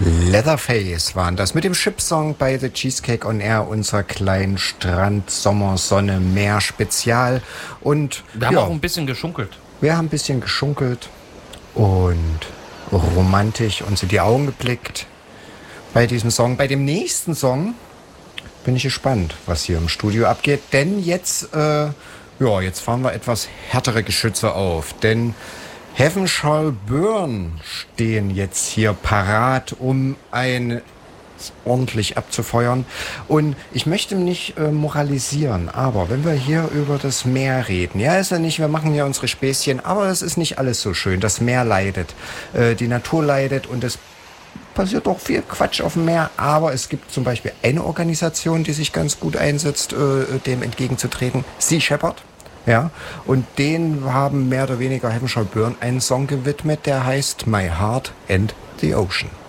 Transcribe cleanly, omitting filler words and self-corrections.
Leatherface waren das mit dem Chip-Song bei The Cheesecake on Air, unserer kleinen Strand, Sommer, Sonne, Meer Spezial. Und wir haben auch ein bisschen geschunkelt. Wir haben ein bisschen geschunkelt und romantisch uns in die Augen geblickt bei diesem Song. Bei dem nächsten Song bin ich gespannt, was hier im Studio abgeht. Denn jetzt fahren wir etwas härtere Geschütze auf. Denn Heaven Shall Burn stehen jetzt hier parat, um ein ordentlich abzufeuern. Und ich möchte nicht moralisieren, aber wenn wir hier über das Meer reden, ja, ist ja nicht, wir machen ja unsere Späßchen, aber es ist nicht alles so schön. Das Meer leidet, die Natur leidet und es passiert doch viel Quatsch auf dem Meer, aber es gibt zum Beispiel eine Organisation, die sich ganz gut einsetzt, dem entgegenzutreten, Sea Shepherd. Ja, und denen haben mehr oder weniger Heaven Shall Burn einen Song gewidmet, der heißt My Heart and the Ocean.